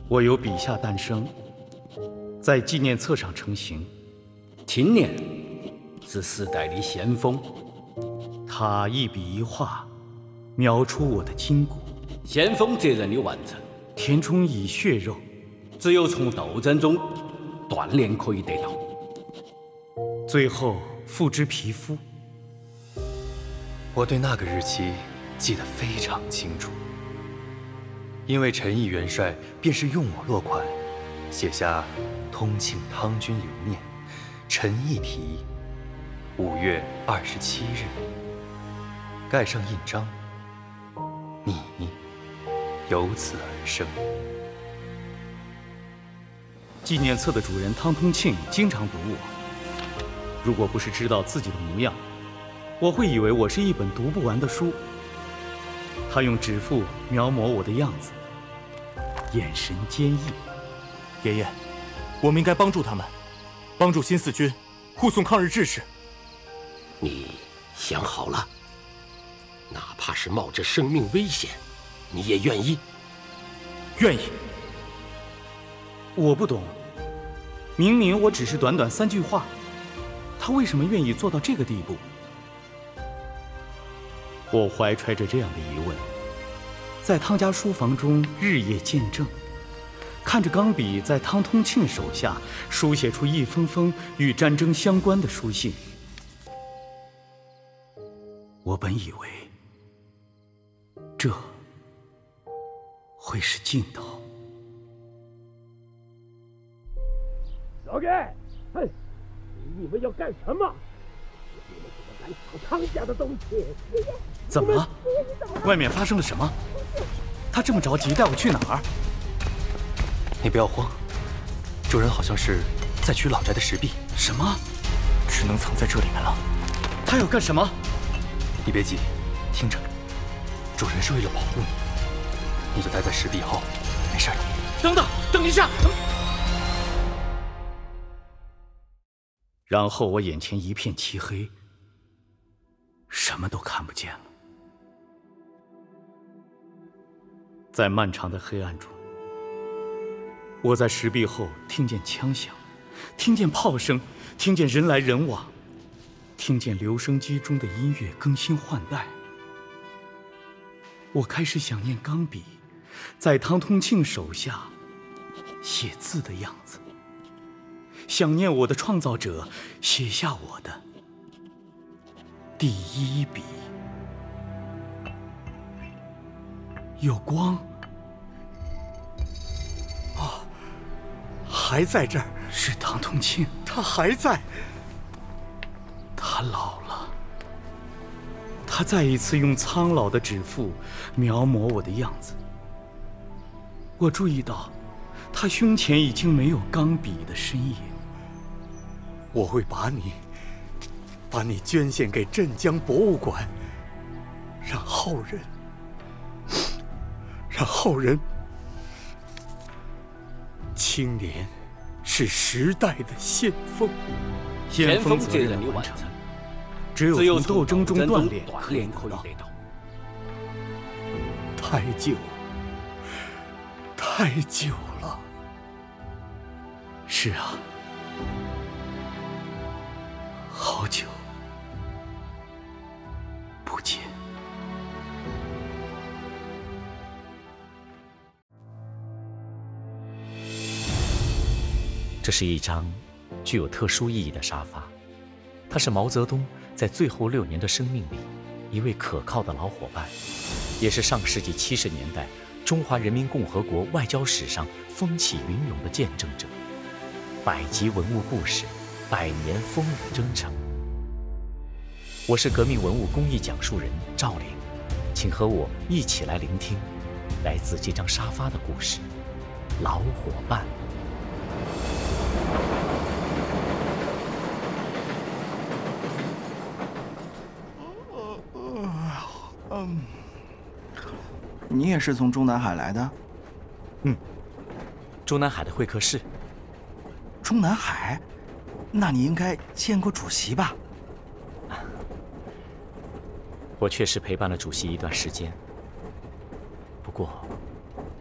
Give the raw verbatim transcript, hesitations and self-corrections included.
我由笔下诞生，在纪念册上成型。 青年是时代的先锋， 他一笔一画，描出我的筋骨。 先锋责任的完成， 填充以血肉， 只有从斗争中锻炼可以得到， 最后付之皮肤。 我对那个日期记得非常清楚，因为陈毅元帅便是用我落款，写下“通庆汤军留念，陈毅题，五月二十七日”，盖上印章，你由此而生。 纪念册的主人汤通庆经常读我，如果不是知道自己的模样，我会以为我是一本读不完的书。他用指腹描摹我的样子，眼神坚毅。 爷爷，我们应该帮助他们，帮助新四军护送抗日志士。 你想好了？哪怕是冒着生命危险，你也愿意？ 愿意。 我不懂，明明我只是短短三句话，他为什么愿意做到这个地步？我怀揣着这样的疑问，在汤家书房中日夜见证，看着钢笔在汤通庆手下书写出一封封与战争相关的书信。我本以为这会是尽头。 老盖，嘿，你们要干什么？你们怎么来抢汤家的东西？ 怎么了？外面发生了什么？他这么着急带我去哪儿？ 你不要慌，主人好像是在取老宅的石壁。 什么？ 只能藏在这里面了。 他要干什么？ 你别急，听着，主人是为了保护你，你就待在石壁后，没事的。 等等，等一下！然后我眼前一片漆黑，什么都看不见了。在漫长的黑暗中，我在石壁后听见枪响，听见炮声，听见人来人往，听见留声机中的音乐更新换代。我开始想念钢笔在汤通庆手下写字的样子，想念我的创造者写下我的第一笔。有光。 哦，还在这儿。 是汤通庆， 他还在。 他老了。他再一次用苍老的指腹描摹我的样子。我注意到，他胸前已经没有钢笔的身影。 我会把你，把你捐献给镇江博物馆，让后人，让后人。青年是时代的先锋， 先锋责任的完成，只有从斗争中锻炼可以得到。 太久，太久了。 是啊。好久不见。 这是一张具有特殊意义的沙发，它是毛泽东在最后六年的生命里一位可靠的老伙伴，也是上世纪七十年代中华人民共和国外交史上风起云涌的见证者。百集文物故事，百年风雨征程。我是革命文物公益讲述人赵玲，请和我一起来聆听来自这张沙发的故事——老伙伴。 嗯，你也是从中南海来的？ 嗯，中南海的会客室。 中南海？那你应该见过主席吧？ 我确实陪伴了主席一段时间，不过